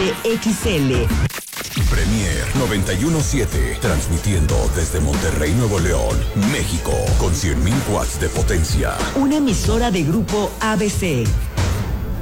XL. Premier 917, transmitiendo desde Monterrey, Nuevo León, México, con 100.000 watts de potencia. Una emisora de Grupo ABC.